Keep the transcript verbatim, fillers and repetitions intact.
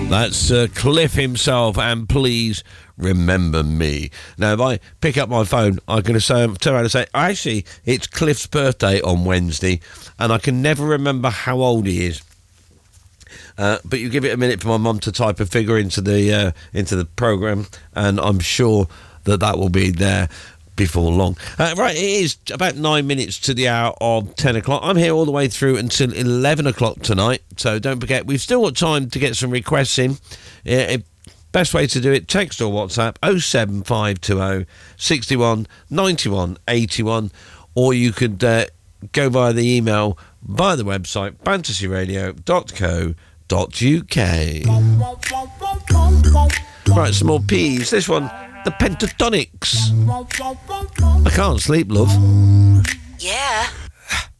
That's uh, Cliff himself, and Please Remember Me. Now, if I pick up my phone, I'm going to say, turn around and say, actually, it's Cliff's birthday on Wednesday, and I can never remember how old he is. Uh, but you give it a minute for my mum to type a figure into the uh, into the programme, and I'm sure that that will be there before long. Uh, right, it is about nine minutes to the hour of ten o'clock. I'm here all the way through until eleven o'clock tonight, so don't forget, we've still got time to get some requests in. Uh, best way to do it, text or WhatsApp oh seven five two oh, six one, nine one, eight one, or you could uh, go via the email via the website fantasy radio dot co dot uk. Right, some more P's. This one, the Pentatonics. I Can't Sleep, Love. Yeah.